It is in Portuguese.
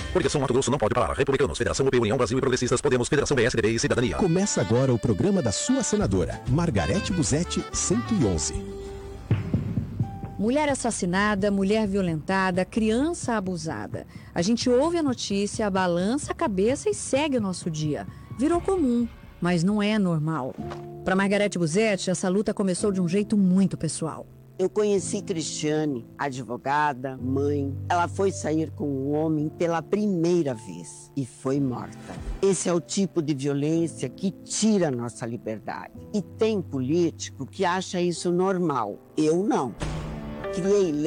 Coligação Mato Grosso não pode parar. Republicanos, Federação UP, União Brasil e Progressistas, Podemos, Federação PSDB e Cidadania. Começa agora o programa da sua senadora, Margarete Busetti, 111. Mulher assassinada, mulher violentada, criança abusada. A gente ouve a notícia, balança a cabeça e segue o nosso dia. Virou comum, mas não é normal. Para Margarete Busetti, essa luta começou de um jeito muito pessoal. Eu conheci Cristiane, advogada, mãe. Ela foi sair com um homem pela primeira vez e foi morta. Esse é o tipo de violência que tira a nossa liberdade. E tem político que acha isso normal. Eu não. Criei